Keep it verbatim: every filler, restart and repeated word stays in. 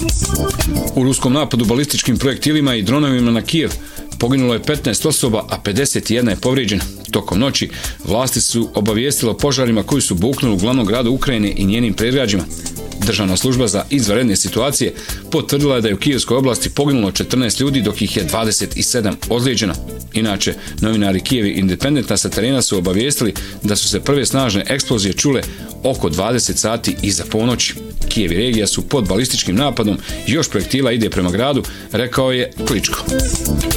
U ruskom napadu balističkim projektilima i dronovima na Kijev poginulo je petnaest osoba, a pedeset jedna je povrijeđena. Tokom noći vlasti su obavijestile o požarima koji su buknuli u glavnom gradu Ukrajine i njenim predgrađima. Državna služba za izvanredne situacije potvrdila je da je u Kijevskoj oblasti poginulo četrnaest ljudi, dok ih je dvadeset sedam ozlijeđeno. Inače, novinari Kijev Independenta sa terena su obavijestili da su se prve snažne eksplozije čule oko dvadeset sati iza ponoći. Kijev i regija su pod balističkim napadom, još projektila ide prema gradu, rekao je Kličko.